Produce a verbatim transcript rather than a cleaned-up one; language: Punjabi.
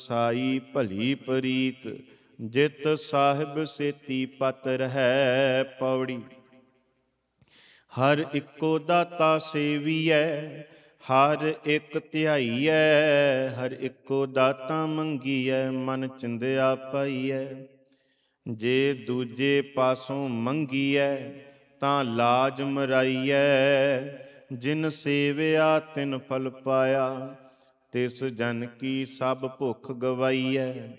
ਸਾਈ ਭਲੀ ਪ੍ਰੀਤ, ਜਿਤ ਸਾਹਿਬ ਸੇਤੀ ਪਤ ਰਹੈ। ਪੌੜੀ। ਹਰ ਇੱਕੋ ਦਾਤਾ ਸੇਵੀਐ, ਹਰ ਇੱਕ ਧਿਆਈਐ। ਹਰ ਇੱਕੋ ਦਾਤਾ ਮੰਗੀਐ, ਮਨ ਚਿੰਦਿਆ ਪਾਈਐ। ਜੇ ਦੂਜੇ ਪਾਸੋਂ ਮੰਗੀਐ, ਤਾਂ ਲਾਜ ਮਰਾਈਐ। ਜਿਨ ਸੇਵਿਆ ਤਿਨ ਫਲ ਪਾਇਆ, ਤਿਸ ਜਨ ਕੀ ਸਭ ਭੁੱਖ ਗਵਾਈਐ।